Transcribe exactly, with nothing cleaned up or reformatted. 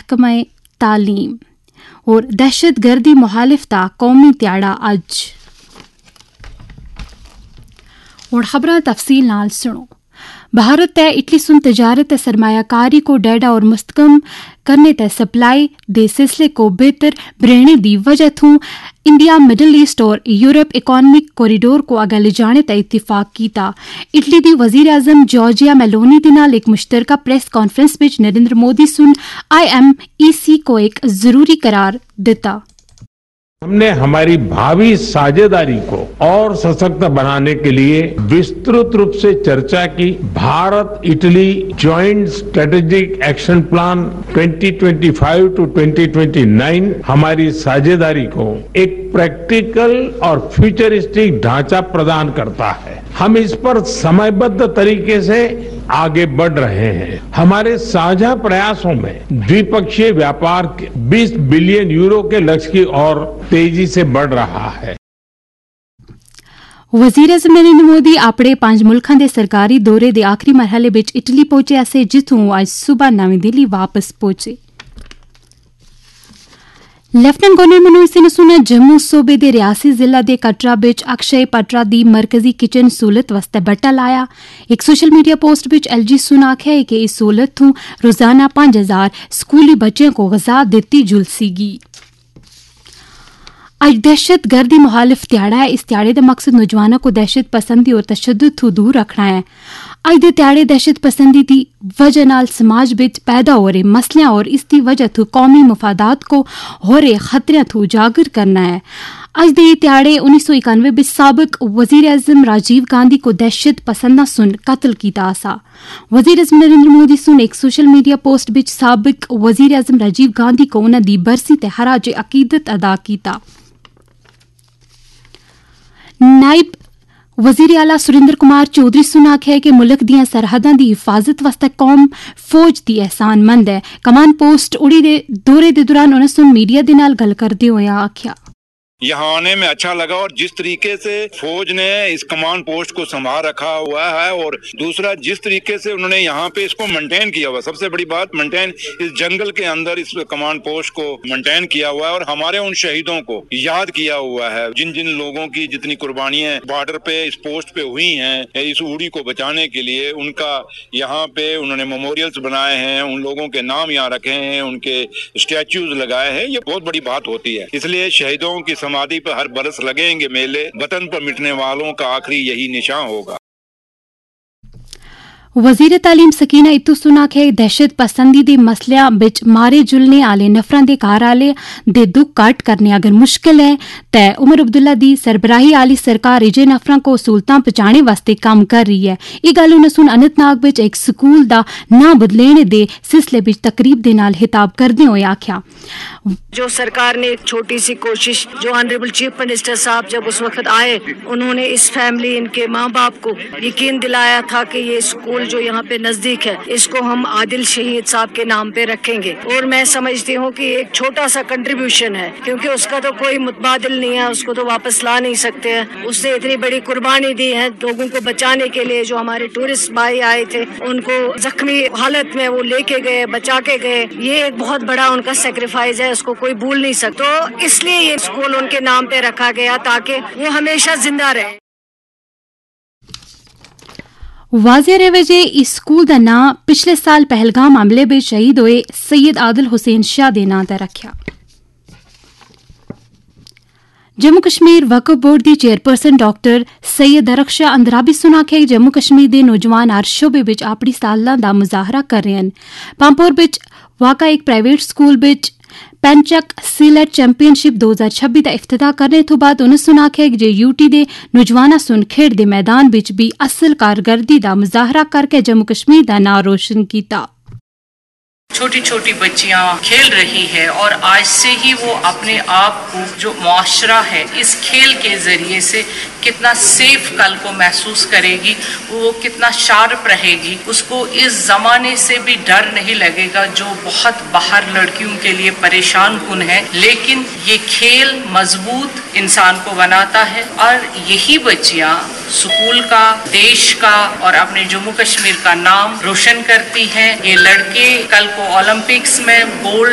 محکمہ تعلیم اور دہشت گردی مخالفتا قومی تیاڑا اج اور خبراں تفصیل نال سنو۔ بھارت تے اٹلی سن تجارت تے سرمایہ کاری کو ڈیڈا اور مستحکم کرنے تے سپلائی دے سلسلے کو بہتر بنانے دی وجہ تھوں انڈیا مڈل ایسٹ اور یورپ اکنامک کوریڈور کو اگے لے جانے تے اتفاق کیتا۔ اٹلی دی وزیر اعظم جارجیا میلونی دے نال ایک مشترکہ press conference which Narendra Modi sun I M E سی کو ایک ضروری قرار دیتا۔ ہم نے ہماری بھاوی ساجھیداری کو اور سشکت بنانے کے لیے وسترت روپ سے چرچا کی۔ Bharat Italy joint strategic action plan twenty twenty five to twenty twenty nine ہماری ساجھیداری کو ایک پریکٹیکل اور فیوچرسٹک ڈھانچہ پردان کرتا ہے۔ ہم اس پر سمے بدھ طریقے سے آگے بڑھ رہے ہیں۔ ہمارے ساجھا پریاسوں میں دوپکشیہ ویاپار کے بیس بلین یورو کے لکش کی اور تیزی سے بڑھ رہا ہے۔ وزیر اعظم نریندر مودی اپنے پانچ ملکاں دے سرکاری دورے دے آخری مرحلے وچ اٹلی پہنچے سے جتوں آج صبح نویں دلی واپس پہنچے۔ لیفٹیننٹ گورنر منوج سنگھ سنے جموں صوبے دے ریاسی ضلع دے کٹرا بچ اکشے پٹرا دی مرکزی کچن سہولت واسطے بٹا لایا۔ ایک سوشل میڈیا پوسٹ وچ ایل جی سن آکھیا ہے کہ اس سہولت تھوں روزانہ پانچ ہزار سکولی بچوں کو غذا دیتی جلسی گی۔ آج دہشت گردی مخالف تیاڑا ہے۔ اس تیاڑے کا مقصد نوجوانوں کو دہشت پسندی اور تشدد تو دور رکھنا ہے۔ اج دے تیاڑے دہشت پسندی دی وجہ نال سماج وچ پیدا ہو رہے مسئلے اور اس دی وجہ تو قومی مفادات کو ہو رہے خطرے تو اجاگر کرنا ہے۔ اج دے یہ تیاڑے انیس سو اکانوے وچ سابق وزیر اعظم راجیو گاندھی کو دہشت پسنداں سن قتل کیتا آسا۔ وزیر اعظم نریندر مودی سن ایک سوشل میڈیا پوسٹ وچ سابق وزیر اعظم راجیو گاندھی کو انہاں دی برسی تے خراج عقیدت ادا کیتا۔ نائب وزیر اعلیٰ سریندر کمار چودھری سن آکھیا ہے کہ ملک دیاں سرحداں دی حفاظت واسطے قوم فوج دی احسان مند ہے۔ کمان پوسٹ اڑی دے دورے دے دوران انہاں سن میڈیا دے نال گل کردے ہوئے آکھیا یہاں آنے میں اچھا لگا اور جس طریقے سے فوج نے اس کمانڈ پوسٹ کو سنبھال رکھا ہوا ہے اور دوسرا جس طریقے سے انہوں نے یہاں پہ اس کو مینٹین کیا ہوا، سب سے بڑی بات مینٹین اس جنگل کے اندر اس کمانڈ پوسٹ کو مینٹین کیا ہوا ہے اور ہمارے ان شہیدوں کو یاد کیا ہوا ہے جن جن لوگوں کی جتنی قربانیاں بارڈر پہ اس پوسٹ پہ ہوئی ہیں اس اوڑی کو بچانے کے لیے، ان کا یہاں پہ انہوں نے میموریلز بنائے ہیں، ان لوگوں کے نام یہاں رکھے ہیں، ان کے اسٹیچوز لگائے ہیں۔ یہ بہت بڑی بات ہوتی ہے، اس لیے شہیدوں کی سمادھی پہ ہر برس لگیں گے میلے۔ وطن پر مٹنے والوں کا آخری یہی نشان ہوگا۔ وزیر تعلیم سکینہ اتو سن آکھیا دہشت پسندی دے مسئلے بچ مارے جلنے آلے نفراں دے گھر آلے دے دکھ کٹ کرنے اگر مشکل ہے تے عمر عبداللہ دی سربراہی آلی سرکار اجے نفراں کو سہولتاں پہنچانے واسطے کام کر رہی ہے۔ یہ گل انہاں سن اننت ناگ وچ ایک سکول دا نام بدلینے دے سلسلے وچ تقریب دے نال خطاب کردے ہوئے آکھیا جو سرکار نے ایک چھوٹی سی کوشش جو آنریبل چیف منسٹر صاحب جب اس وقت آئے انہوں نے اس فیملی ان کے ماں باپ کو یقین دلایا تھا کہ یہ اسکول جو یہاں پہ نزدیک ہے اس کو ہم عادل شہید صاحب کے نام پہ رکھیں گے، اور میں سمجھتی ہوں کہ ایک چھوٹا سا کنٹریبیوشن ہے کیونکہ اس کا تو کوئی متبادل نہیں ہے، اس کو تو واپس لا نہیں سکتے ہیں۔ اس نے اتنی بڑی قربانی دی ہے لوگوں کو بچانے کے لیے، جو ہمارے ٹورسٹ بھائی آئے تھے ان کو زخمی حالت میں وہ لے کے گئے، بچا کے گئے، یہ ایک بہت بڑا ان کا سیکریفائز ہے، اس کو کوئی بھول نہیں سکتا۔ تو اس لیے یہ اسکول ان کے نام پہ رکھا گیا تاکہ وہ ہمیشہ زندہ رہے۔ واضح رہے وجہ اس سکول دا نام پچھلے سال پہلگام حملے میں شہید ہوئے سید عادل حسین شاہ دے نام تے رکھیا۔ جموں کشمیر وقف بورڈ دی چیئرپرسن ڈاکٹر سید درخشاں اندرابی سن آکھیا کہ جموں کشمیر دے نوجوان ہر شعبے وچ اپنی صلاحیتاں دا مظاہرہ کر رہے ہیں۔ پامپور وچ واقع ایک پرائیویٹ سکول وچ پینچک سیلیٹ چیمپئن شپ دو ہزار چھبی کا افتتاح کرنے تو بعد انہوں سن آکھیا کہ یو ٹی دے نوجواناں سن کھیڈ دے میدان وچ بھی اصل کارکردگی دا مظاہرہ کر کے جموں کشمیر دا نام روشن کیتا۔ چھوٹی چھوٹی بچیاں کھیل رہی ہے اور آج سے ہی وہ اپنے آپ کو جو معاشرہ ہے اس کھیل کے ذریعے سے کتنا سیف کل کو محسوس کرے گی، وہ کتنا شارپ رہے گی، اس کو اس زمانے سے بھی ڈر نہیں لگے گا جو بہت باہر لڑکیوں کے لیے پریشان کن ہے۔ لیکن یہ کھیل مضبوط انسان کو بناتا ہے اور یہی بچیاں سکول کا، دیش کا اور اپنے جموں کشمیر کا نام روشن کرتی ہیں۔ یہ لڑکے کل کو اولمپکس میں گولڈ